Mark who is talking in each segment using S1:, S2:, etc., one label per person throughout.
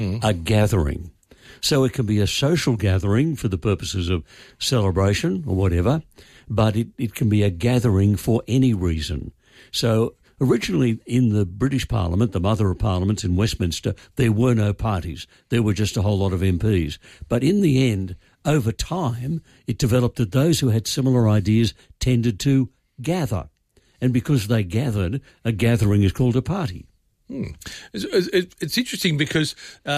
S1: a gathering. So it can be a social gathering for the purposes of celebration or whatever, but it can be a gathering for any reason. So originally in the British Parliament, the mother of parliaments in Westminster, there were no parties. There were just a whole lot of MPs. But in the end, over time, it developed that those who had similar ideas tended to gather. And because they gathered, a gathering is called a party.
S2: It's interesting because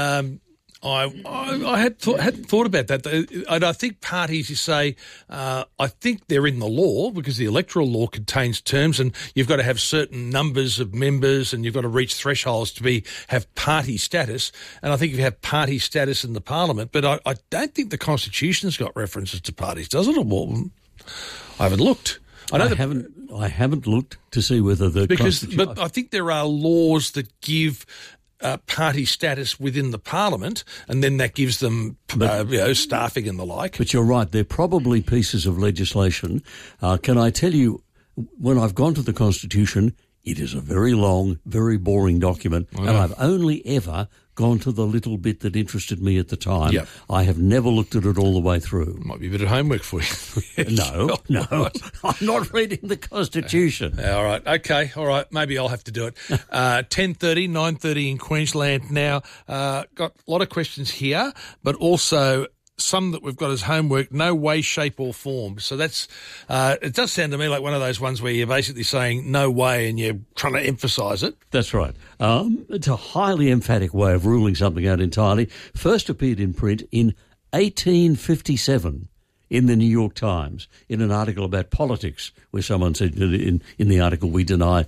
S2: I hadn't thought about that. And I think parties, you say, I think they're in the law because the electoral law contains terms and you've got to have certain numbers of members and you've got to reach thresholds to have party status. And I think you have party status in the parliament, but I don't think the Constitution's got references to parties, does it? Well, I haven't looked.
S1: I haven't looked to see whether
S2: but I think there are laws that give party status within the parliament, and then that gives them staffing and the like.
S1: But you're right, they're probably pieces of legislation. Can I tell you, when I've gone to the Constitution, it is a very long, very boring document, and I've only ever gone to the little bit that interested me at the time.
S2: Yep.
S1: I have never looked at it all the way through.
S2: Might be a bit of homework for you.
S1: No, I'm not reading the Constitution.
S2: All right, okay, all right, maybe I'll have to do it. 10:30, 9:30 in Queensland now. Got a lot of questions here, but also some that we've got as homework, no way, shape or form. So that's, it does sound to me like one of those ones where you're basically saying no way and you're trying to emphasise it.
S1: That's right. It's a highly emphatic way of ruling something out entirely. First appeared in print in 1857 in the New York Times in an article about politics, where someone said in the article, we deny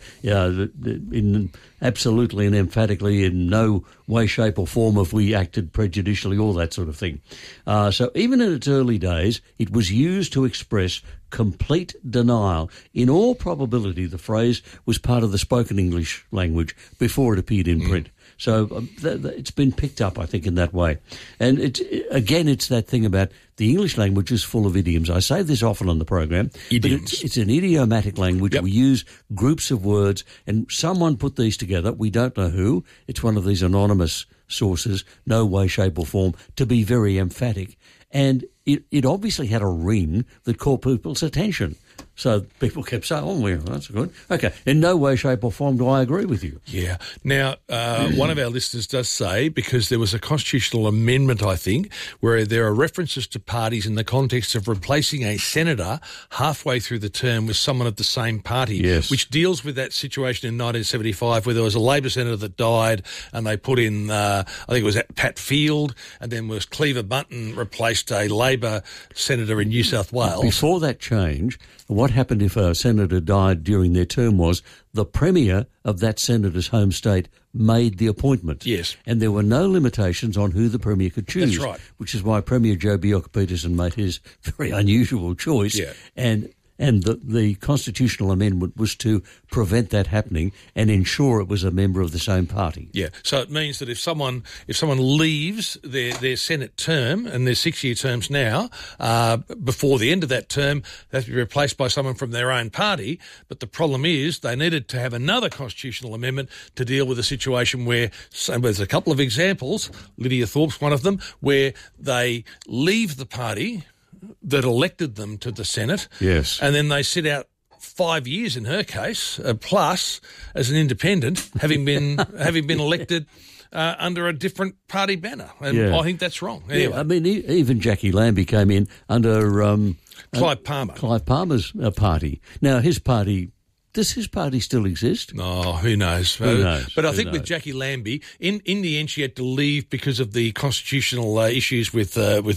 S1: absolutely and emphatically in no way, shape or form if we acted prejudicially, all that sort of thing. So even in its early days, it was used to express complete denial. In all probability, the phrase was part of the spoken English language before it appeared in print. So it's been picked up, I think, in that way. And it's that thing about the English language is full of idioms. I say this often on the program.
S2: Idioms.
S1: But it's an idiomatic language. Yep. We use groups of words, and someone put these together. We don't know who. It's one of these anonymous sources, no way, shape or form, to be very emphatic. And it obviously had a ring that caught people's attention. So people kept saying, oh, well, that's good. Okay, in no way, shape or form do I agree with you.
S2: Yeah. Now, one of our listeners does say, because there was a constitutional amendment, I think, where there are references to parties in the context of replacing a senator halfway through the term with someone of the same party,
S1: yes,
S2: which deals with that situation in 1975 where there was a Labor senator that died and they put in, I think it was Pat Field, and then was Cleaver Button replaced a Labor senator in New South Wales.
S1: Before that change, what happened if a senator died during their term was the premier of that senator's home state made the appointment.
S2: Yes.
S1: And there were no limitations on who the premier could choose.
S2: That's right.
S1: Which is why Premier Joe Bjelke-Petersen made his very unusual choice.
S2: Yeah.
S1: And the constitutional amendment was to prevent that happening and ensure it was a member of the same party.
S2: Yeah, so it means that if someone leaves their Senate term, and there's 6-year terms now, before the end of that term, they have to be replaced by someone from their own party. But the problem is they needed to have another constitutional amendment to deal with a situation where, so there's a couple of examples, Lydia Thorpe's one of them, where they leave the party that elected them to the Senate.
S1: Yes.
S2: And then they sit out 5 years in her case, plus as an independent, having been elected under a different party banner. And I think that's wrong. Anyway.
S1: Yeah, I mean, even Jackie Lambie came in under
S2: Clive Palmer.
S1: Clive Palmer's party. Now, his party... Does his party still exist?
S2: Oh, who knows?
S1: Who knows?
S2: But I think with Jackie Lambie, in the end, she had to leave because of the constitutional issues with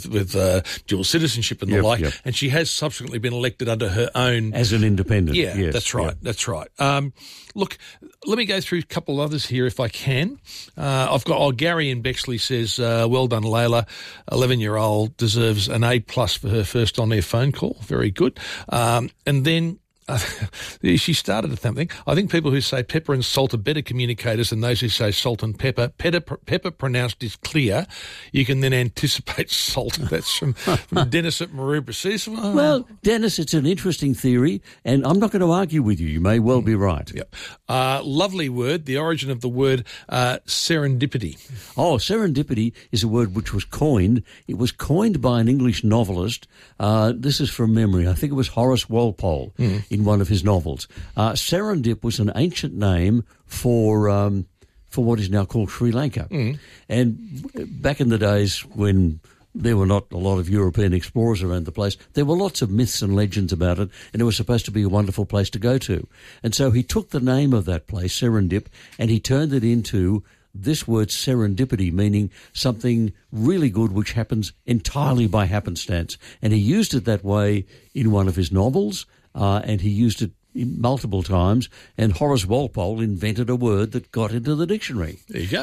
S2: dual citizenship and the like. Yep. And she has subsequently been elected under her own
S1: as an independent.
S2: Yeah,
S1: yes,
S2: that's right.
S1: Yep.
S2: That's right. Look, let me go through a couple others here if I can. I've got Gary in Bexley says, "Well done, Layla. 11-year-old deserves an A+ for her first on-air phone call. Very good." And then She started at something. I think people who say pepper and salt are better communicators than those who say salt and pepper. Pepper pronounced is clear. You can then anticipate salt. That's from Dennis at Maroubra.
S1: Well, Dennis, it's an interesting theory, and I'm not going to argue with you. You may well be right.
S2: Yep. Lovely word. The origin of the word serendipity.
S1: Oh, serendipity is a word which was coined. It was coined by an English novelist. This is from memory. I think it was Horace Walpole in one of his novels. Serendip was an ancient name for what is now called Sri Lanka. And back in the days when there were not a lot of European explorers around the place, there were lots of myths and legends about it, and it was supposed to be a wonderful place to go to. And so he took the name of that place, Serendip, and he turned it into this word serendipity, meaning something really good which happens entirely by happenstance. And he used it that way in one of his novels, and he used it multiple times, and Horace Walpole invented a word that got into the dictionary.
S2: There you go.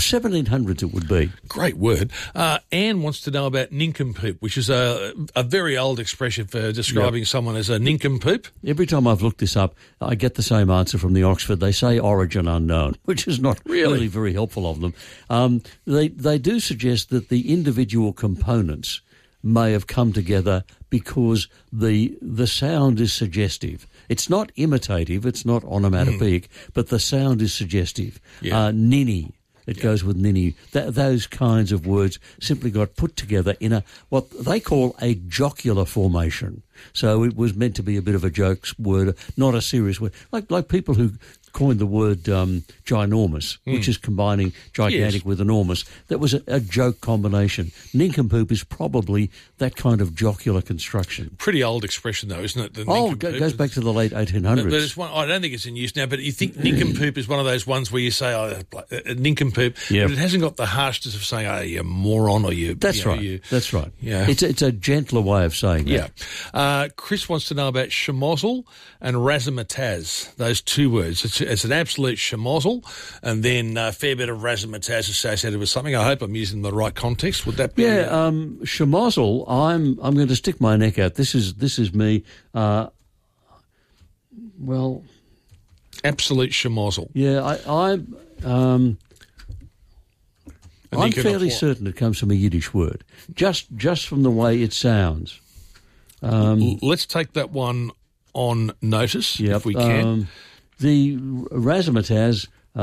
S1: 1700s it would be.
S2: Great word. Anne wants to know about nincompoop, which is a very old expression for describing someone as a nincompoop.
S1: Every time I've looked this up, I get the same answer from the Oxford. They say origin unknown, which is not really very helpful of them. They do suggest that the individual components may have come together because the sound is suggestive. It's not imitative, it's not onomatopoeic, but the sound is suggestive.
S2: Yeah.
S1: Ninny, it goes with ninny. Those kinds of words simply got put together in what they call a jocular formation. So it was meant to be a bit of a jokes word, not a serious word. Like people who coined the word ginormous, which is combining gigantic with enormous. That was a joke combination. Nincompoop is probably that kind of jocular construction.
S2: Pretty old expression, though, isn't it? The
S1: it goes back to the late 1800s.
S2: But it's one, I don't think it's in use now, but you think nincompoop is one of those ones where you say, nincompoop, but it hasn't got the harshness of saying, oh, you moron, or you...
S1: That's right. That's right.
S2: Yeah.
S1: It's a gentler way of saying that.
S2: Yeah. Chris wants to know about shemozzle and razzmatazz, those two words. It's an absolute shemozzle, and then a fair bit of razzmatazz associated with something. I hope I'm using the right context. Would that be?
S1: Yeah, shemozzle. I'm going to stick my neck out. This is me. Well,
S2: absolute shemozzle.
S1: Yeah, I'm fairly certain it comes from a Yiddish word, just from the way it sounds.
S2: Let's take that one on notice if we can.
S1: The razzmatazz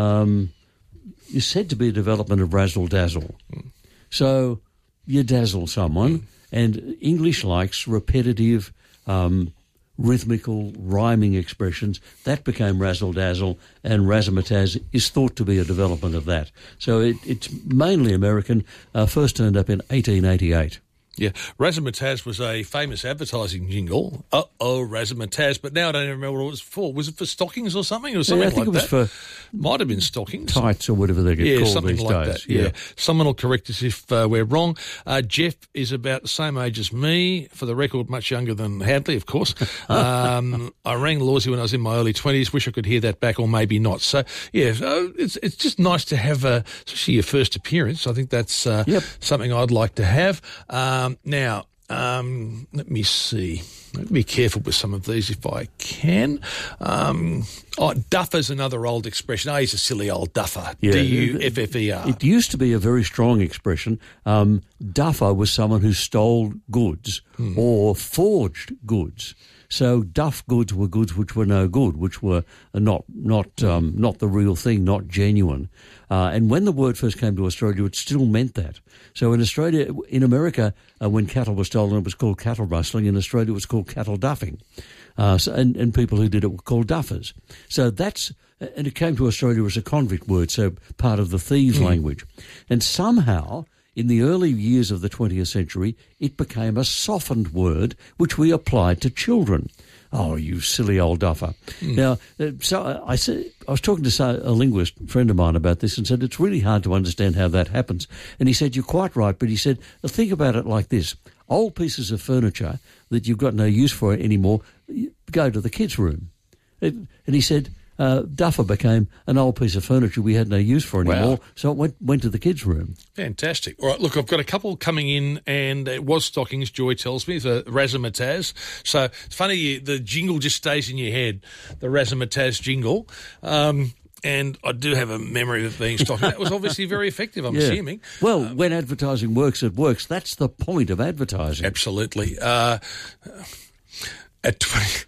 S1: is said to be a development of razzle-dazzle. So you dazzle someone, and English likes repetitive, rhythmical, rhyming expressions. That became razzle-dazzle, and razzmatazz is thought to be a development of that. So it's mainly American, first turned up in 1888.
S2: Yeah, razzmatazz was a famous advertising jingle. Razzmatazz, but now I don't even remember what it was for. Was it for stockings or something, or something
S1: I think
S2: like
S1: it was
S2: that?
S1: Might
S2: have been stockings,
S1: tights, or whatever they get called
S2: something
S1: these
S2: like
S1: days.
S2: That. Yeah, someone will correct us if we're wrong. Jeff is about the same age as me. For the record, much younger than Hadley, of course. I rang Lawsy when I was in my early 20s. Wish I could hear that back, or maybe not. So yeah, it's just nice to have, especially your first appearance. I think that's something I'd like to have. Now, let me see. Let me be careful with some of these if I can. Duffer's another old expression. Oh, he's a silly old duffer. Yeah. D-U-F-F-E-R.
S1: It used to be a very strong expression. Duffer was someone who stole goods or forged goods. So duff goods were goods which were no good, which were not the real thing, not genuine. And when the word first came to Australia, it still meant that. So in Australia, in America, when cattle were stolen, it was called cattle rustling. In Australia, it was called cattle duffing. And people who did it were called duffers. So and it came to Australia as a convict word, so part of the thieves' language. And somehow, in the early years of the 20th century, it became a softened word which we applied to children. Oh, you silly old duffer. Now, so I was talking to a linguist friend of mine about this and said it's really hard to understand how that happens. And he said, you're quite right, but he said, think about it like this. Old pieces of furniture that you've got no use for anymore, go to the kids' room. And he said, duffer became an old piece of furniture we had no use for anymore,
S2: Wow.
S1: so it went to the kids' room.
S2: Fantastic. All right, look, I've got a couple coming in, and it was stockings, Joy tells me, for Razzmatazz. So it's funny, the jingle just stays in your head, the Razzmatazz jingle. And I do have a memory of being stocking. That was obviously very effective, I'm assuming.
S1: Well, when advertising works, it works. That's the point of advertising.
S2: Absolutely. At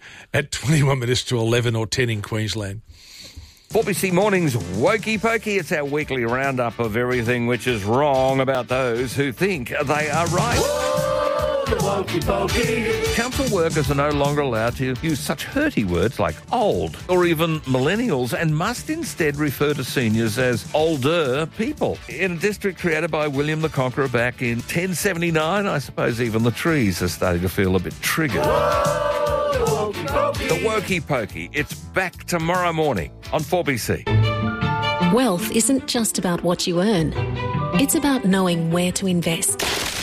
S2: 21 minutes to 11 or 10 in Queensland.
S3: 4BC Mornings Wokey Pokey. It's our weekly roundup of everything which is wrong about those who think they are right.
S4: Whoa, the Wokey Pokey.
S3: Council workers are no longer allowed to use such hurty words like old or even millennials and must instead refer to seniors as older people. In a district created by William the Conqueror back in 1079, I suppose even the trees are starting to feel a bit triggered.
S4: Whoa, the Wokey Pokey.
S3: The Wokey Pokey. It's back tomorrow morning on 4BC.
S5: Wealth isn't just about what you earn. It's about knowing where to invest.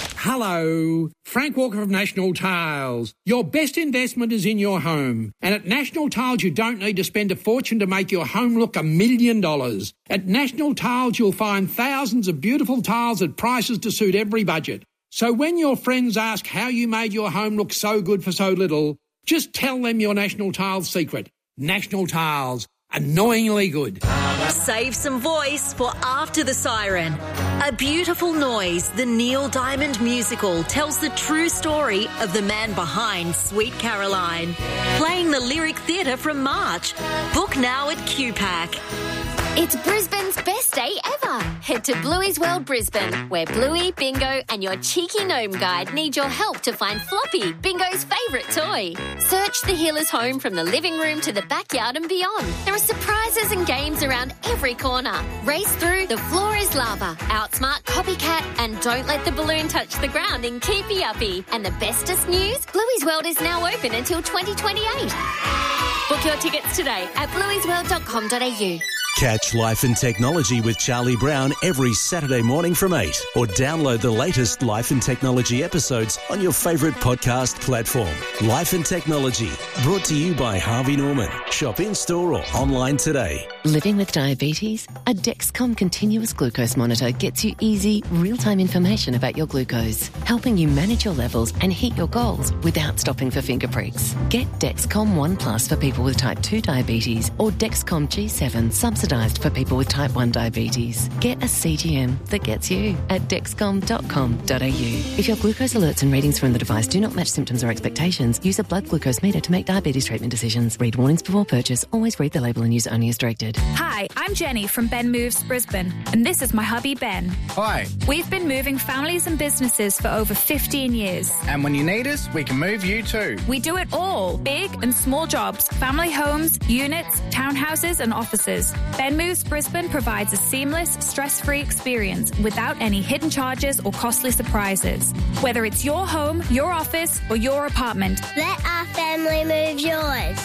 S6: Hello, Frank Walker of National Tiles. Your best investment is in your home. And at National Tiles, you don't need to spend a fortune to make your home look $1 million. At National Tiles, you'll find thousands of beautiful tiles at prices to suit every budget. So when your friends ask how you made your home look so good for so little, just tell them your National Tiles secret. National Tiles. Annoyingly good.
S7: Save some voice for After the Siren. A Beautiful Noise, the Neil Diamond musical, tells the true story of the man behind Sweet Caroline. Playing the Lyric Theatre from March. Book now at QPAC.
S8: It's Brisbane's best day ever. Head to Bluey's World Brisbane, where Bluey, Bingo and your cheeky gnome guide need your help to find Floppy, Bingo's favourite toy. Search the healer's home from the living room to the backyard and beyond. There are surprises and games around every corner. Race through The Floor is Lava, Outsmart Copycat and Don't Let the Balloon Touch the Ground in Keepy Uppy. And the bestest news, Bluey's World is now open until 2028. Book your tickets today at blueysworld.com.au.
S9: Catch Life and Technology with Charlie Brown every Saturday morning from 8, or download the latest Life and Technology episodes on your favourite podcast platform. Life and Technology, brought to you by Harvey Norman. Shop in-store or online today.
S10: Living with diabetes? A Dexcom continuous glucose monitor gets you easy, real-time information about your glucose, helping you manage your levels and hit your goals without stopping for finger pricks. Get Dexcom One Plus for people with type 2 diabetes or Dexcom G7 subsidised for people with type 1 diabetes. Get a CGM that gets you at dexcom.com.au. If your glucose alerts and readings from the device do not match symptoms or expectations, use a blood glucose meter to make diabetes treatment decisions. Read warnings before purchase. Always read the label and use only as directed.
S11: Hi, I'm Jenny from Ben Moves Brisbane, and this is my hubby Ben.
S12: Hi.
S11: We've been moving families and businesses for over 15 years.
S12: And when you need us, we can move you too.
S11: We do it all, big and small jobs, family homes, units, townhouses and offices. Ben Moves Brisbane provides a seamless, stress-free experience without any hidden charges or costly surprises. Whether it's your home, your office or your apartment.
S13: Let our family move yours.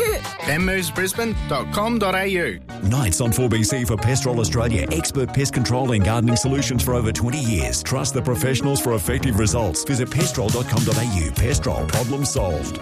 S12: benmovesbrisbane.com.au.
S14: Nights on 4BC for Pestrol Australia. Expert pest control and gardening solutions for over 20 years. Trust the professionals for effective results. Visit pestrol.com.au. Pestrol, problem solved.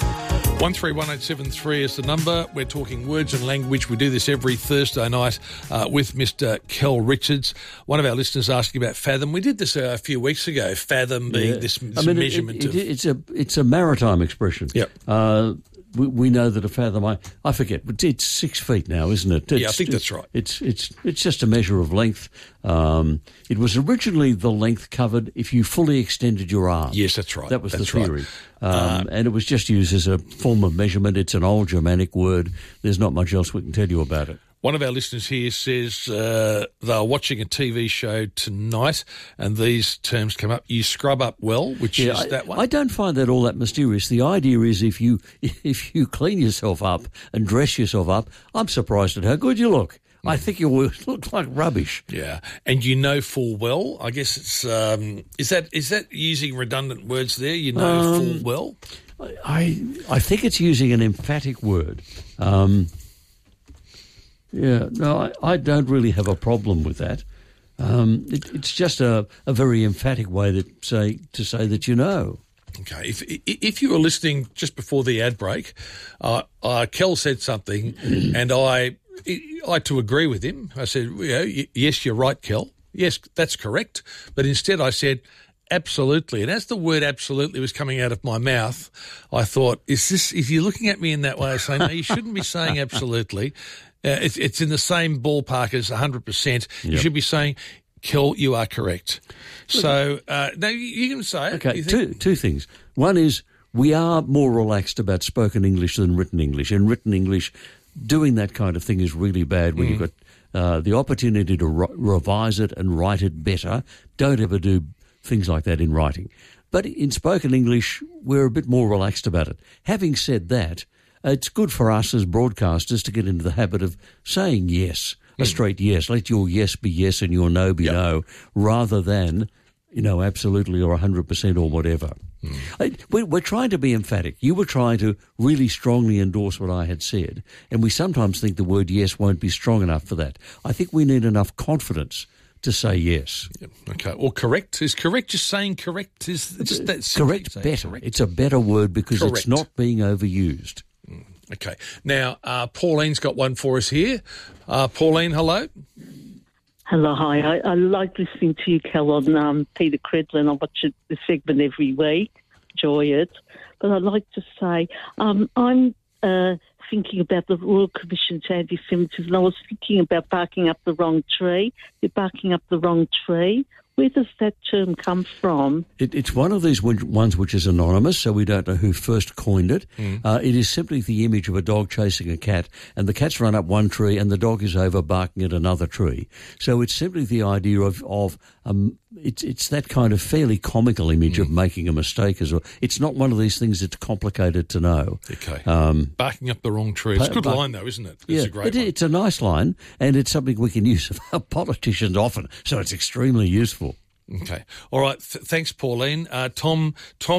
S2: 131873 is the number. We're talking words and language. We do this every Thursday night with Mr. Kel Richards. One of our listeners asking about Fathom. We did this a few weeks ago, Fathom being this measurement of...
S1: It's a maritime expression.
S2: Yep.
S1: We know that a fathom, I forget, but it's 6 feet now, isn't it?
S2: I think that's right.
S1: It's just a measure of length. It was originally the length covered if you fully extended your arm.
S2: Yes, that's right.
S1: That was
S2: that's
S1: the theory.
S2: Right.
S1: And it was just used as a form of measurement. It's an old Germanic word. There's not much else we can tell you about it.
S2: One of our listeners here says they're watching a TV show tonight and these terms come up. You scrub up well, which is that one.
S1: I don't find that all that mysterious. The idea is if you clean yourself up and dress yourself up, I'm surprised at how good you look. I think you look like rubbish.
S2: Yeah, and you know full well. I guess it's is that using redundant words there? You know full well.
S1: I think it's using an emphatic word. Yeah, no, I don't really have a problem with that. It's just a very emphatic way to say that you know.
S2: Okay. If you were listening just before the ad break, Kel said something, and I to agree with him, I said, yes, you're right, Kel. Yes, that's correct. But instead I said, absolutely. And as the word absolutely was coming out of my mouth, I thought, if you're looking at me in that way, I'm saying, no, you shouldn't be saying absolutely. It's in the same ballpark as 100%. You should be saying, Kel, you are correct. So, now you can say it.
S1: Okay, two things. One is we are more relaxed about spoken English than written English. In written English, doing that kind of thing is really bad when you've got the opportunity to revise it and write it better. Don't ever do things like that in writing. But in spoken English, we're a bit more relaxed about it. Having said that, it's good for us as broadcasters to get into the habit of saying yes, a straight yes. Let your yes be yes and your no be no, rather than, absolutely or 100% or whatever. We're trying to be emphatic. You were trying to really strongly endorse what I had said, and we sometimes think the word yes won't be strong enough for that. I think we need enough confidence to say yes.
S2: Yep. Okay. Or correct. Is correct just saying correct? Is just that
S1: correct better? Correct? It's a better word because it's not being overused.
S2: Okay. Now, Pauline's got one for us here. Pauline, hello.
S15: Hello, hi. I like listening to you, Kel, on Peter Credlin. I watch the segment every week. Enjoy it. But I'd like to say I'm thinking about the Royal Commission to Anti-Semitism. I was thinking about barking up the wrong tree. You're barking up the wrong tree. Where does that term come from?
S1: It's one of these ones which is anonymous, so we don't know who first coined it. It is simply the image of a dog chasing a cat, and the cat's run up one tree and the dog is over barking at another tree. So it's simply the idea of it's that kind of fairly comical image of making a mistake as well. It's not one of these things that's complicated to know.
S2: Okay. Barking up the wrong tree. It's a good line, though, isn't it? It's a great one. It's
S1: a nice line, and it's something we can use of our politicians often, so it's extremely useful.
S2: Okay. All right. Thanks, Pauline. Tom,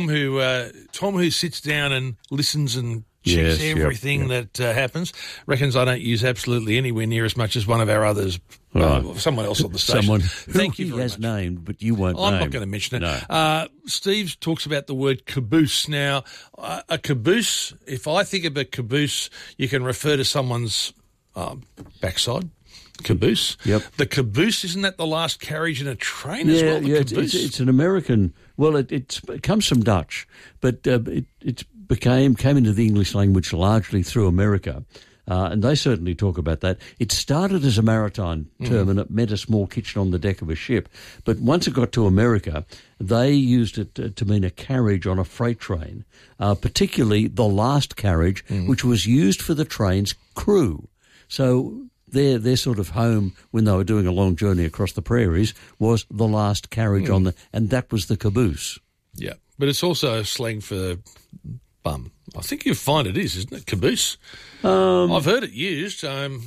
S2: who sits down and listens and checks everything that happens, reckons I don't use absolutely anywhere near as much as one of our others. Someone else on the station.
S1: Someone
S2: Thank you very
S1: has
S2: much.
S1: named, but you won't.
S2: I'm not going to mention it. No. Steve talks about the word caboose. Now, a caboose. If I think of a caboose, you can refer to someone's backside. Caboose.
S1: Yep.
S2: The caboose, isn't that the last carriage in a train as well? The caboose?
S1: It's an American. Well, it comes from Dutch, but it came into the English language largely through America, and they certainly talk about that. It started as a maritime term, and it meant a small kitchen on the deck of a ship. But once it got to America, they used it to mean a carriage on a freight train, particularly the last carriage, which was used for the train's crew. So their sort of home when they were doing a long journey across the prairies was the last carriage and that was the caboose.
S2: Yeah, but it's also slang for bum. I think you'll find it is, isn't it? Caboose. I've heard it used.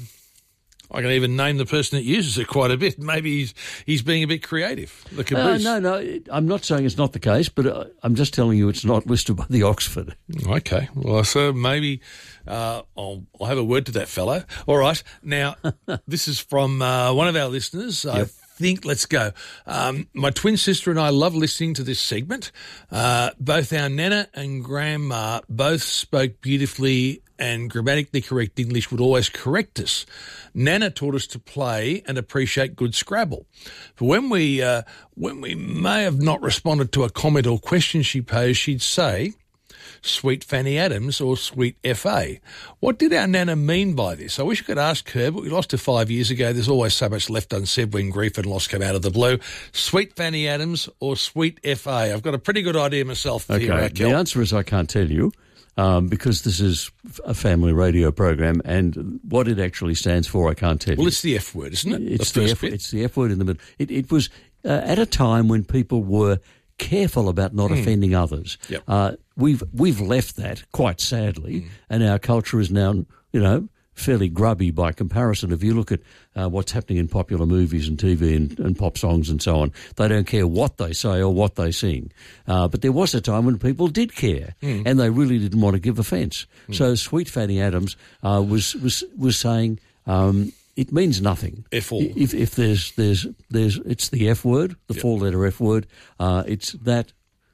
S2: I can even name the person that uses it quite a bit. Maybe he's being a bit creative. The caboose.
S1: No, I'm not saying it's not the case, but I'm just telling you it's not listed by the Oxford.
S2: Okay. Well, so maybe I'll have a word to that fellow. All right. Now, this is from one of our listeners. Yep. Let's go. My twin sister and I love listening to this segment. Both our Nana and Grandma both spoke beautifully and grammatically correct English, would always correct us. Nana taught us to play and appreciate good Scrabble. But when we may have not responded to a comment or question she posed, she'd say, "Sweet Fanny Adams" or "Sweet F.A." What did our Nana mean by this? I wish I could ask her, but we lost her 5 years ago. There's always so much left unsaid when grief and loss come out of the blue. Sweet Fanny Adams or Sweet F.A.? I've got a pretty good idea myself.
S1: Okay, the answer is I can't tell you because this is a family radio program, and what it actually stands for I can't tell you.
S2: Well, it's the F word, isn't it?
S1: It's the F word in the middle. It was at a time when people were careful about not offending others.
S2: Yep.
S1: We've left that quite sadly, and our culture is now, fairly grubby by comparison. If you look at what's happening in popular movies and TV and pop songs and so on, they don't care what they say or what they sing. But there was a time when people did care, and they really didn't want to give offence. So Sweet Fanny Adams was saying it means nothing.
S2: F all.
S1: If there's it's the F word, the four-letter F word. It's that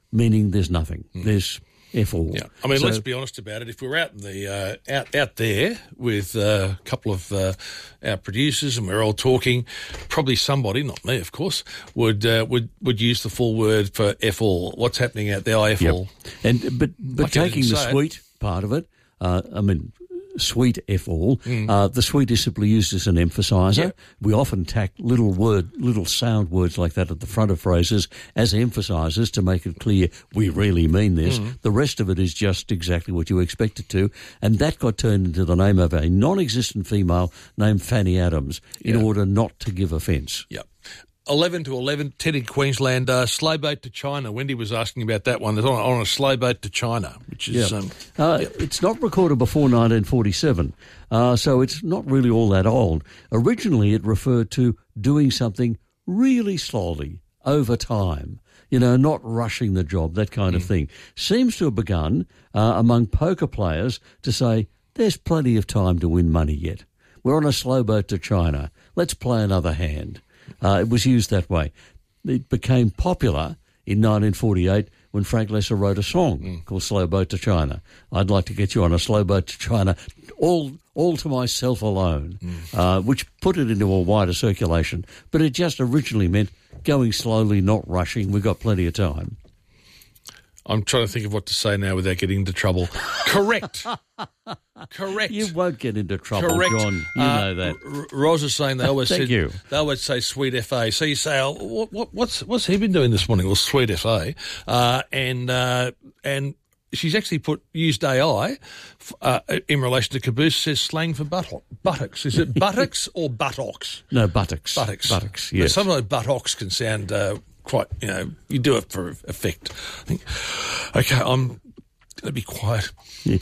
S1: meaning there's nothing. There's F all.
S2: Yeah, I mean, let's be honest about it. If we're out in the out there with a couple of our producers and we're all talking, probably somebody, not me, of course, would use the full word for F all. What's happening out there? F all.
S1: And but taking the sweet part of it, sweet F all. The sweet is simply used as an emphasiser.
S2: Yep.
S1: We often tack little sound words like that at the front of phrases as emphasisers to make it clear we really mean this. The rest of it is just exactly what you expect it to, and that got turned into the name of a non-existent female named Fanny Adams in order not to give offence.
S2: Yep. 11 to 11, 10 in Queensland, slow boat to China. Wendy was asking about that one. It's on a slow boat to China, which is...
S1: it's not recorded before 1947, so it's not really all that old. Originally, it referred to doing something really slowly, over time, not rushing the job, that kind of thing. Seems to have begun among poker players to say, there's plenty of time to win money yet. We're on a slow boat to China. Let's play another hand. It was used that way. It became popular in 1948 when Frank Lesser wrote a song called Slow Boat to China. I'd like to get you on a slow boat to China, all to myself alone, which put it into a wider circulation. But it just originally meant going slowly, not rushing. We've got plenty of time.
S2: I'm trying to think of what to say now without getting into trouble. Correct. Correct.
S1: You won't get into trouble,
S2: correct.
S1: John. You know that.
S2: Roz is saying they always
S1: Thank
S2: they always say sweet FA. So you say, oh, what's he been doing this morning? Well, sweet FA, and she's actually used AI in relation to caboose. Says slang for buttocks. Is it buttocks or buttocks?
S1: No, buttocks.
S2: Buttocks.
S1: Yes.
S2: Some of those buttocks can sound quite. You do it for effect. I think. Okay, I'm going to be quiet.
S1: Yeah.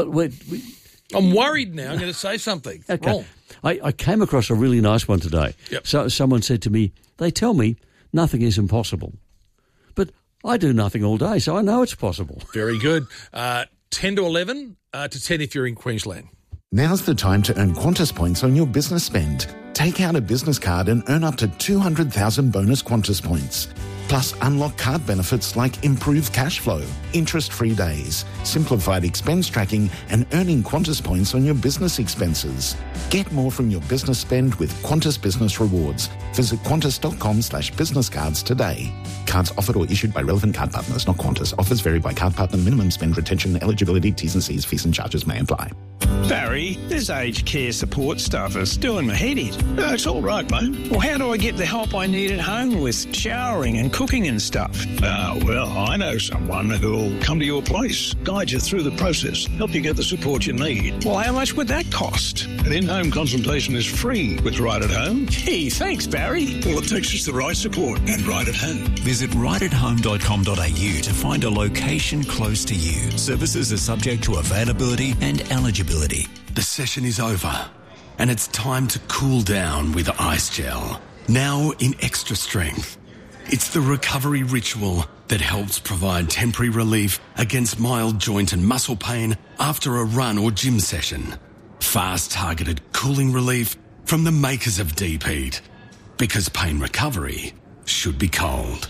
S2: I'm worried now. I'm going to say something wrong.
S1: I came across a really nice one today.
S2: Yep.
S1: So someone said to me, they tell me nothing is impossible. But I do nothing all day, so I know it's possible.
S2: Very good. 10 to 11 to 10 if you're in Queensland.
S16: Now's the time to earn Qantas points on your business spend. Take out a business card and earn up to 200,000 bonus Qantas points. Plus, unlock card benefits like improved cash flow, interest-free days, simplified expense tracking, and earning Qantas points on your business expenses. Get more from your business spend with Qantas Business Rewards. Visit qantas.com/business cards today. Cards offered or issued by relevant card partners, not Qantas. Offers vary by card partner. Minimum spend, retention, eligibility, T's and C's, fees and charges may apply.
S17: Barry, this aged care support stuff is doing my head in. It's all right, mate. Well, how do I get the help I need at home with showering and cooking and stuff?
S18: Well, I know someone who'll come to your place, guide you through the process, help you get the support you need.
S17: Well, how much would that cost?
S18: An in-home consultation is free with Right at Home.
S17: Gee, thanks, Barry.
S18: All it takes is the right support and Right at Home.
S14: Visit rightathome.com.au to find a location close to you. Services are subject to availability and eligibility.
S19: The session is over, and it's time to cool down with Ice Gel. Now in extra strength. It's the recovery ritual that helps provide temporary relief against mild joint and muscle pain after a run or gym session. Fast targeted cooling relief from the makers of Deep Heat. Because pain recovery should be cold.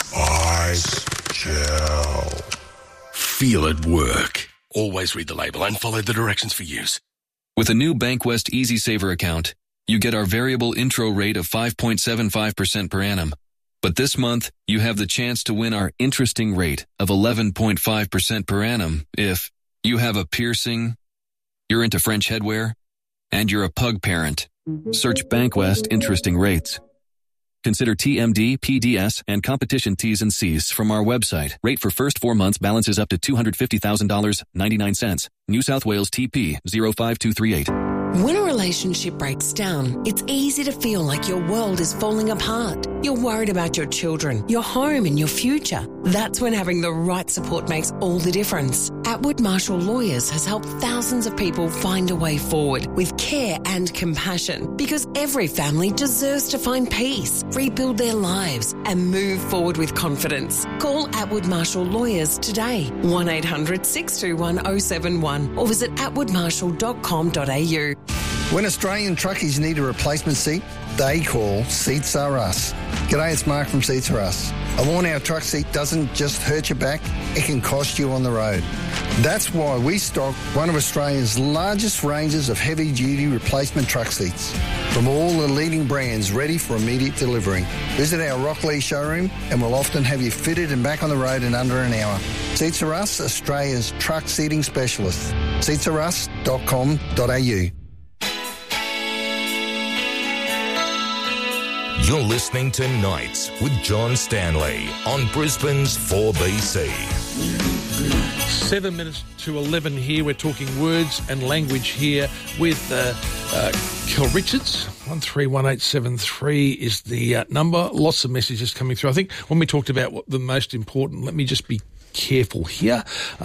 S20: Ice Gel.
S19: Feel it work. Always read the label and follow the directions for use.
S21: With a new BankWest Easy Saver account, you get our variable intro rate of 5.75% per annum. But this month, you have the chance to win our interesting rate of 11.5% per annum if you have a piercing, you're into French headwear, and you're a pug parent. Search BankWest Interesting Rates. Consider TMD, PDS, and competition T's and C's from our website. Rate for first 4 months balances up to $250,000, 99 cents. New South Wales TP 05238.
S22: When a relationship breaks down, it's easy to feel like your world is falling apart. You're worried about your children, your home, and your future. That's when having the right support makes all the difference. Atwood Marshall Lawyers has helped thousands of people find a way forward with care and compassion, because every family deserves to find peace, rebuild their lives, and move forward with confidence. Call Atwood Marshall Lawyers today, 1-800-621-071, or visit atwoodmarshall.com.au.
S3: When Australian truckies need a replacement seat, they call Seats Are Us. G'day, it's Mark from Seats Are Us. A worn-out truck seat doesn't just hurt your back, it can cost you on the road. That's why we stock one of Australia's largest ranges of heavy-duty replacement truck seats from all the leading brands ready for immediate delivery. Visit our Rocklea showroom and we'll often have you fitted and back on the road in under an hour. Seats Are Us, Australia's truck seating specialist. seatsarus.com.au.
S4: You're listening to Nights with John Stanley on Brisbane's 4BC.
S2: 7 minutes to 11 here. We're talking words and language here with Kel Richards. 131873 is the number. Lots of messages coming through. I think when we talked about what the most important, let me just be careful here.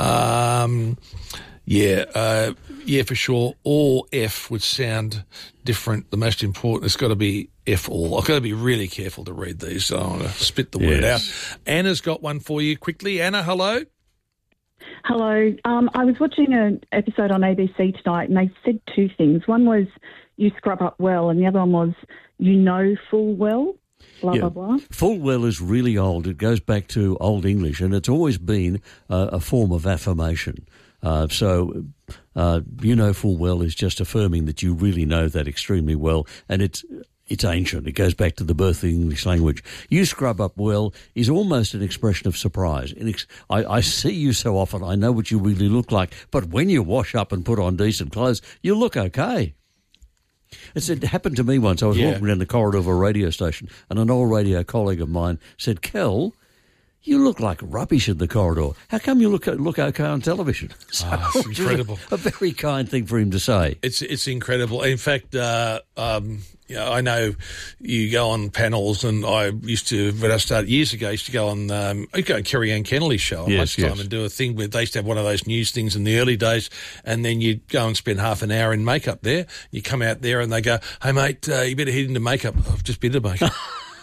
S2: Yeah, for sure. All F would sound different. The most important, it's got to be F all. I've got to be really careful to read these. I want to spit the word out. Anna's got one for you quickly. Anna, hello.
S23: Hello. I was watching an episode on ABC tonight and they said two things. One was you scrub up well and the other one was you know full well. Blah, blah.
S1: Full well is really old. It goes back to Old English and it's always been a form of affirmation. So you know full well is just affirming that you really know that extremely well, and it's ancient. It goes back to the birth of the English language. You scrub up well is almost an expression of surprise. I see you so often, I know what you really look like, but when you wash up and put on decent clothes, you look okay. It happened to me once. I was walking down the corridor of a radio station, and an old radio colleague of mine said, "Kel, you look like rubbish in the corridor. How come you look okay on television?" So
S2: it's incredible.
S1: A very kind thing for him to say.
S2: It's incredible. In fact, I know you go on panels, and I used to, when I started years ago, I used to go on Kerry Ann Kennelly's show on lunchtime and do a thing where they used to have one of those news things in the early days, and then you'd go and spend half an hour in makeup there. You come out there and they go, "Hey, mate, you better head into makeup." "I've just been to makeup."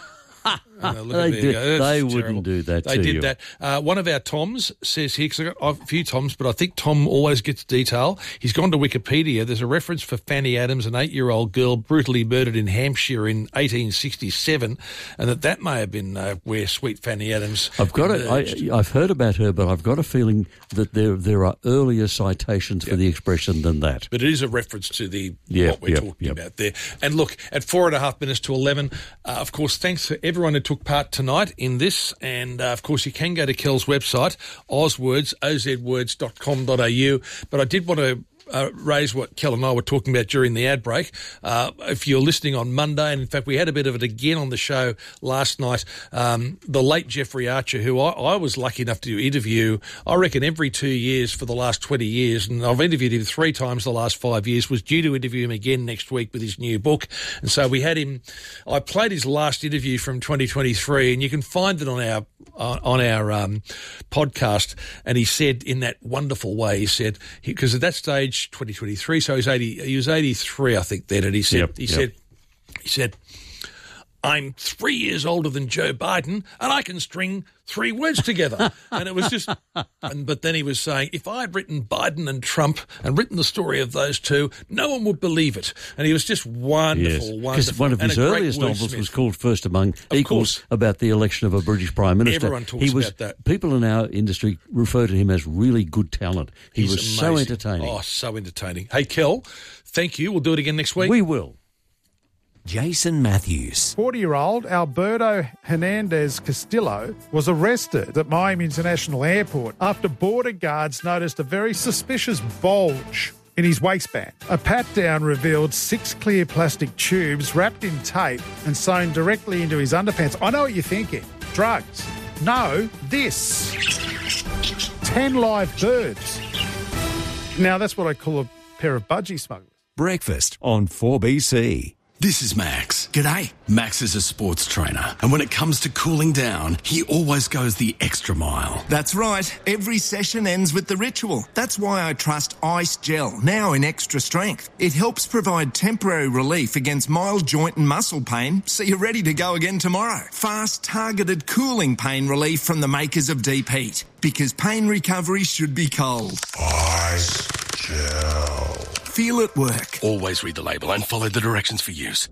S1: They wouldn't do that
S2: They
S1: to
S2: did
S1: you.
S2: that. One of our Toms says here, because I've got a few Toms, but I think Tom always gets detail. He's gone to Wikipedia. There's a reference for Fanny Adams, an 8-year-old girl brutally murdered in Hampshire in 1867, and that may have been where sweet Fanny Adams emerged.
S1: I've heard about her, but I've got a feeling that there are earlier citations for the expression than that.
S2: But it is a reference to what we're talking about there. And look, at 4.5 minutes to 11, of course, thanks to everyone who took part tonight in this. And, of course, you can go to Kel's website, ozwords.com.au. But I did want to raise what Kel and I were talking about during the ad break. If you're listening on Monday, and in fact we had a bit of it again on the show last night, the late Jeffrey Archer, who I was lucky enough to interview, I reckon every 2 years for the last 20 years, and I've interviewed him 3 times the last 5 years, was due to interview him again next week with his new book. And so we had him, I played his last interview from 2023, and you can find it on our podcast, and he said in that wonderful way, he said, because at that stage, 2023, so he was 83, I think, then, and he said, he said, "I'm 3 years older than Joe Biden, and I can string 3 words together." And it was just, but then he was saying, if I had written Biden and Trump and written the story of those two, no one would believe it. And he was just wonderful, wonderful.
S1: Because one of his earliest novels was called First Among Equals, about the election of a British Prime Minister.
S2: Everyone talks about that.
S1: People in our industry refer to him as really good talent. He's was
S2: amazing.
S1: so entertaining.
S2: Oh, so entertaining. Hey, Kel, thank you. We'll do it again next week.
S1: We will.
S24: Jason Matthews.
S25: 40-year-old Alberto Hernandez Castillo was arrested at Miami International Airport after border guards noticed a very suspicious bulge in his waistband. A pat-down revealed 6 clear plastic tubes wrapped in tape and sewn directly into his underpants. I know what you're thinking. Drugs. No, this. 10 live birds. Now, that's what I call a pair of budgie smugglers.
S4: Breakfast on 4BC.
S19: This is Max. G'day. Max is a sports trainer, and when it comes to cooling down, he always goes the extra mile.
S26: That's right. Every session ends with the ritual. That's why I trust Ice Gel, now in extra strength. It helps provide temporary relief against mild joint and muscle pain, so you're ready to go again tomorrow. Fast, targeted cooling pain relief from the makers of Deep Heat, because pain recovery should be cold.
S20: Ice Gel.
S26: feel it work.
S5: Always read the label and follow the directions for use.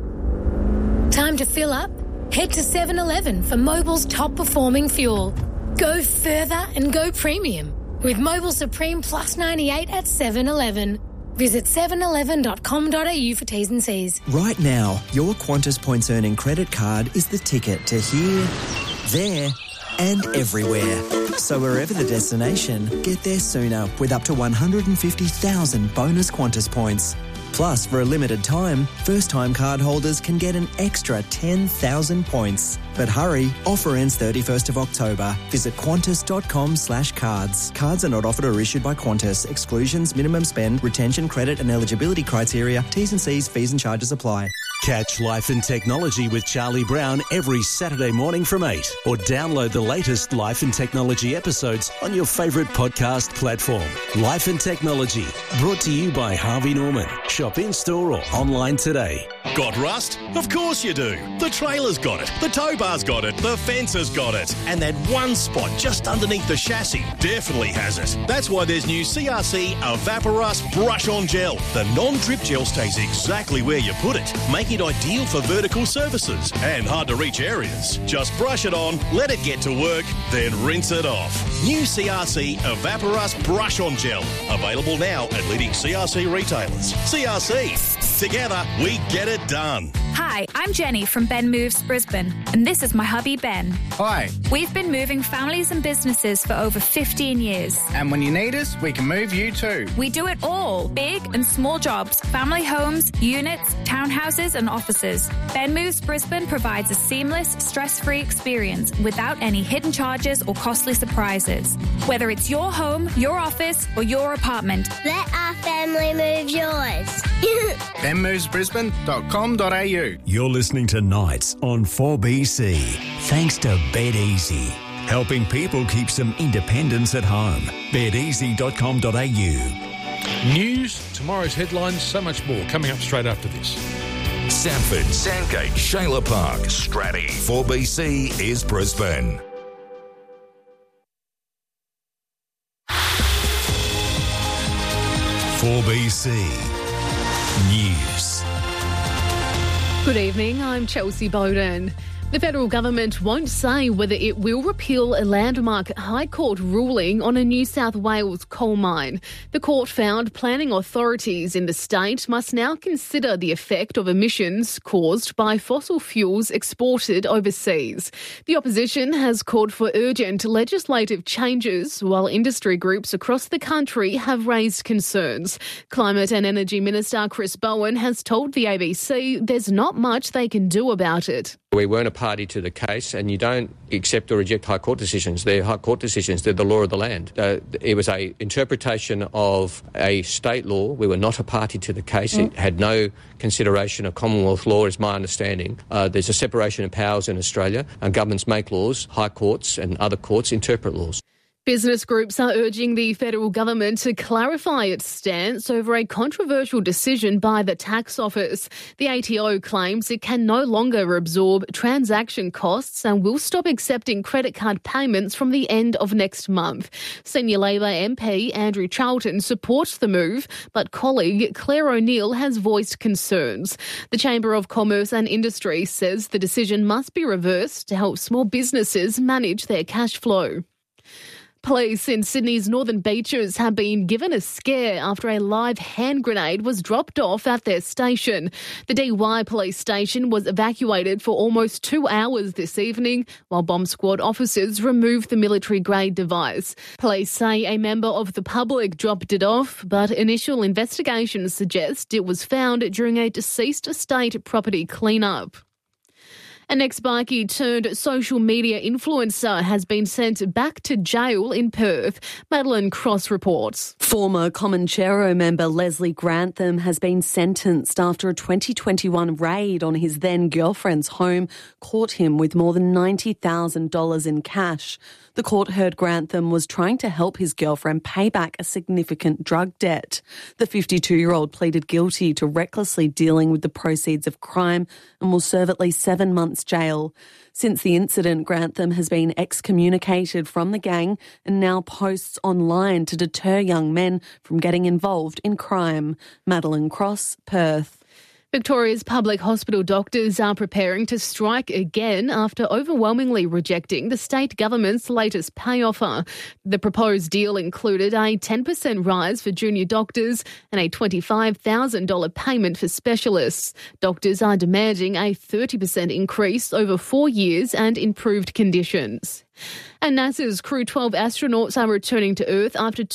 S6: Time to fill up? Head to 7-Eleven for Mobil's top-performing fuel. Go further and go premium with Mobil Supreme Plus 98 at 7-Eleven. Visit 711.com.au for T's and C's.
S7: Right now, your Qantas Points Earning credit card is the ticket to here, there and everywhere. So wherever the destination, get there sooner with up to 150,000 bonus Qantas points. Plus, for a limited time, first-time card holders can get an extra 10,000 points. But hurry, offer ends 31st of October. Visit qantas.com/cards. Cards are not offered or issued by Qantas. Exclusions, minimum spend, retention, credit and eligibility criteria, T's and C's, fees and charges apply.
S24: Catch Life and Technology with Charlie Brown every Saturday morning from 8 or download the latest Life and Technology episodes on your favourite podcast platform. Life and Technology, brought to you by Harvey Norman. Shop in-store or online today.
S8: Got rust? Of course you do. The trailer's got it, the tow bar's got it, the fence has got it, and that one spot just underneath the chassis definitely has it. That's why there's new CRC Evaporust Brush On Gel. The non-drip gel stays exactly where you put it, making it ideal for vertical surfaces and hard-to-reach areas. Just brush it on, let it get to work, then rinse it off. New CRC Evaporust Brush On Gel. Available now at leading CRC retailers. CRC. Together, we get it done.
S11: Hi, I'm Jenny from Ben Moves Brisbane, and this is my hubby Ben.
S12: Hi.
S11: We've been moving families and businesses for over 15 years.
S12: And when you need us, we can move you too.
S11: We do it all. Big and small jobs, family homes, units, townhouses and offices. Ben Moves Brisbane provides a seamless, stress-free experience without any hidden charges or costly surprises. Whether it's your home, your office or your apartment.
S13: Let our family move yours.
S12: benmovesbrisbane.com.au.
S24: You're listening to Nights on 4BC. Thanks to BetEasy, helping people keep some independence at home. BetEasy.com.au.
S2: News, tomorrow's headlines, so much more coming up straight after this.
S4: Sanford, Sandgate, Shayla Park, Stratty. 4BC is Brisbane.
S24: BC News.
S9: Good evening, I'm Chelsea Bowden. The federal government won't say whether it will repeal a landmark High Court ruling on a New South Wales coal mine. The court found planning authorities in the state must now consider the effect of emissions caused by fossil fuels exported overseas. The opposition has called for urgent legislative changes, while industry groups across the country have raised concerns. Climate and Energy Minister Chris Bowen has told the ABC there's not much they can do about it.
S10: We weren't a party to the case, and you don't accept or reject High Court decisions. They're High Court decisions. They're the law of the land. It was an interpretation of a state law. We were not a party to the case. It had no consideration of Commonwealth law, is my understanding. There's a separation of powers in Australia, and governments make laws. High courts and other courts interpret laws.
S9: Business groups are urging the federal government to clarify its stance over a controversial decision by the tax office. The ATO claims it can no longer absorb transaction costs and will stop accepting credit card payments from the end of next month. Senior Labor MP Andrew Charlton supports the move, but colleague Claire O'Neill has voiced concerns. The Chamber of Commerce and Industry says the decision must be reversed to help small businesses manage their cash flow. Police in Sydney's Northern Beaches have been given a scare after a live hand grenade was dropped off at their station. The DY police station was evacuated for almost 2 hours this evening, while bomb squad officers removed the military-grade device. Police say a member of the public dropped it off, but initial investigations suggest it was found during a deceased estate property clean-up. An ex-bikie turned social media influencer has been sent back to jail in Perth. Madeline Cross reports.
S27: Former Comanchero member Leslie Grantham has been sentenced after a 2021 raid on his then-girlfriend's home caught him with more than $90,000 in cash. The court heard Grantham was trying to help his girlfriend pay back a significant drug debt. The 52-year-old pleaded guilty to recklessly dealing with the proceeds of crime and will serve at least 7 months East Jail. Since the incident, Grantham has been excommunicated from the gang and now posts online to deter young men from getting involved in crime. Madeline Cross, Perth.
S9: Victoria's public hospital doctors are preparing to strike again after overwhelmingly rejecting the state government's latest pay offer. The proposed deal included a 10% rise for junior doctors and a $25,000 payment for specialists. Doctors are demanding a 30% increase over 4 years and improved conditions. And NASA's Crew 12 astronauts are returning to Earth after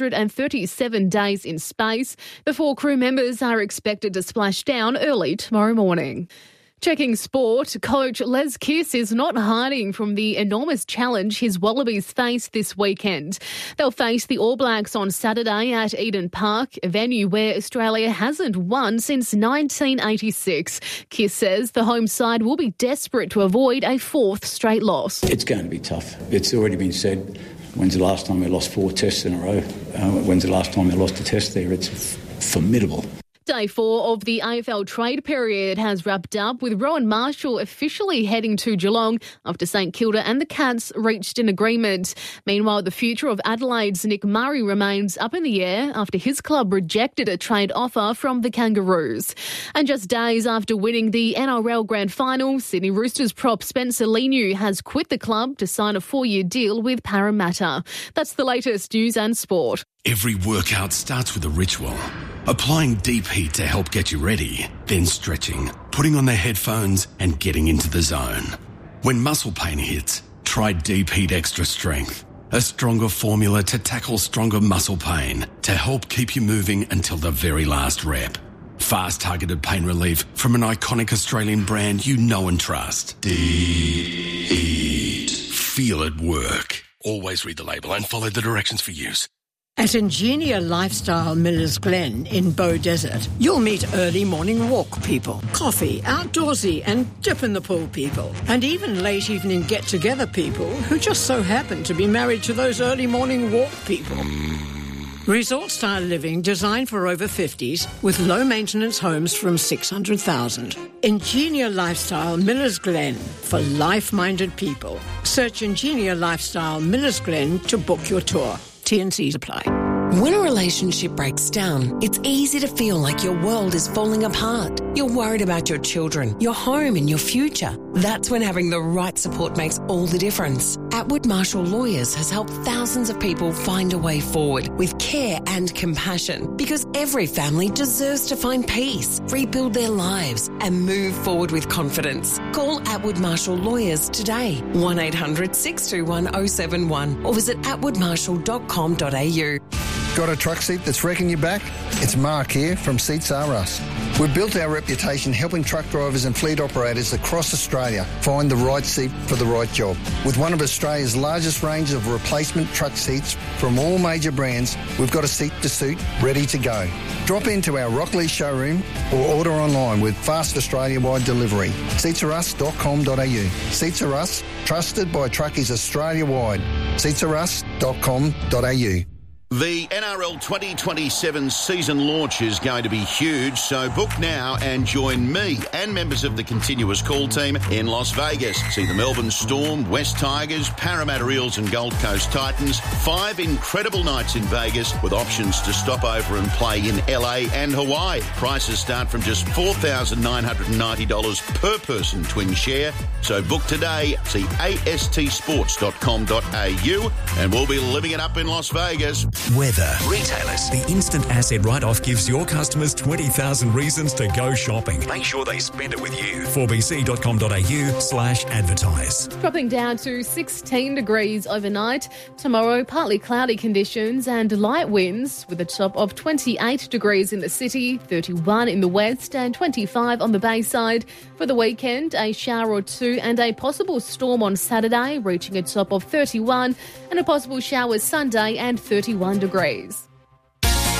S9: 237 days in space. The 4 crew members are expected to splash down early tomorrow morning. Checking sport, coach Les Kiss is not hiding from the enormous challenge his Wallabies face this weekend. They'll face the All Blacks on Saturday at Eden Park, a venue where Australia hasn't won since 1986. Kiss says the home side will be desperate to avoid a 4th straight loss.
S14: It's going to be tough. It's already been said. When's the last time we lost 4 tests in a row? When's the last time we lost a test there? It's formidable.
S9: Day 4 of the AFL trade period has wrapped up with Rowan Marshall officially heading to Geelong after St Kilda and the Cats reached an agreement. Meanwhile, the future of Adelaide's Nick Murray remains up in the air after his club rejected a trade offer from the Kangaroos. And just days after winning the NRL Grand Final, Sydney Roosters prop Spencer Leniu has quit the club to sign a 4-year deal with Parramatta. That's the latest news and sport.
S19: Every workout starts with a ritual. Applying deep heat to help get you ready, then stretching, putting on the headphones and getting into the zone. When muscle pain hits, try Deep Heat Extra Strength, a stronger formula to tackle stronger muscle pain to help keep you moving until the very last rep. Fast targeted pain relief from an iconic Australian brand you know and trust. Deep Heat. Feel it work.
S5: Always read the label and follow the directions for use.
S15: At Ingenia Lifestyle Millers Glen in Bow Desert, you'll meet early morning walk people, coffee, outdoorsy and dip in the pool people, and even late evening get-together people who just so happen to be married to those early morning walk people. Resort-style living designed for over 50s with low-maintenance homes from $600,000. Ingenia Lifestyle Millers Glen for life-minded people. Search Ingenia Lifestyle Millers Glen to book your tour. T&Cs apply.
S16: When a relationship breaks down, it's easy to feel like your world is falling apart. You're worried about your children, your home and your future. That's when having the right support makes all the difference. Atwood Marshall Lawyers has helped thousands of people find a way forward with care and compassion, because every family deserves to find peace, rebuild their lives and move forward with confidence. Call Atwood Marshall Lawyers today, 1-800-621-071 or visit atwoodmarshall.com.au.
S3: Got a truck seat that's wrecking your back? It's Mark here from Seats R Us. We've built our reputation helping truck drivers and fleet operators across Australia find the right seat for the right job. With one of Australia's largest range of replacement truck seats from all major brands, we've got a seat to suit ready to go. Drop into our Rockley showroom or order online with fast Australia-wide delivery. Seatsarus.com.au. Seats R Us, trusted by truckies Australia-wide. Seatsarus.com.au.
S17: The NRL 2027 season launch is going to be huge, so book now and join me and members of the continuous call team in Las Vegas. See the Melbourne Storm, West Tigers, Parramatta Eels and Gold Coast Titans. 5 incredible nights in Vegas with options to stop over and play in LA and Hawaii. Prices start from just $4,990 per person twin share. So book today. See astsports.com.au and we'll be living it up in Las Vegas.
S18: Weather. Retailers. The instant asset write-off gives your customers 20,000 reasons to go shopping. Make sure they spend it with you. 4bc.com.au/advertise.
S9: Dropping down to 16 degrees overnight. Tomorrow, partly cloudy conditions and light winds with a top of 28 degrees in the city, 31 in the west and 25 on the Bayside. For the weekend, a shower or two and a possible storm on Saturday, reaching a top of 31, and a possible shower Sunday and 31 degrees.